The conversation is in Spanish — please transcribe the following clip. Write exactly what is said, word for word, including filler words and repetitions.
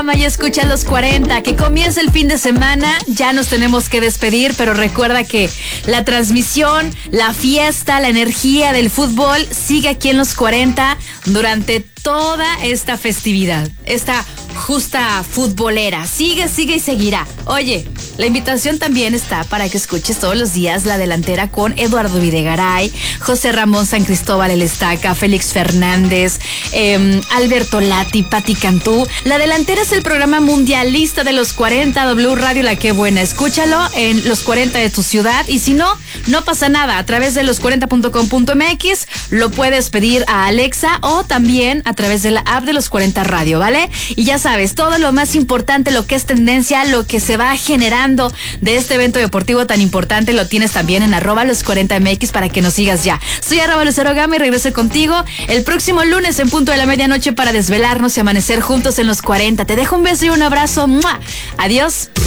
Y escucha los cuarenta, que comienza el fin de semana, ya nos tenemos que despedir, pero recuerda que la transmisión, la fiesta, la energía del fútbol sigue aquí en los cuarenta durante toda esta festividad, esta justa futbolera. Sigue, sigue y seguirá. Oye, la invitación también está para que escuches todos los días La Delantera con Eduardo Videgaray, José Ramón San Cristóbal El Estaca, Félix Fernández, eh, Alberto Lati, Pati Cantú. La Delantera es el programa mundialista de los cuarenta, W Radio La Qué Buena. Escúchalo en los cuarenta de tu ciudad y si no, no pasa nada. A través de los cuarenta punto com punto m x lo puedes pedir a Alexa o también a través de la app de los cuarenta Radio, ¿vale? Y ya sabes, todo lo más importante, lo que es tendencia, lo que se va generando de este evento deportivo tan importante, lo tienes también en arroba los cuarenta M X para que nos sigas ya. Soy arroba Lucero Gama y regreso contigo el próximo lunes en punto de la medianoche para desvelarnos y amanecer juntos en los cuarenta. Te dejo un beso y un abrazo. ¡Mua! Adiós.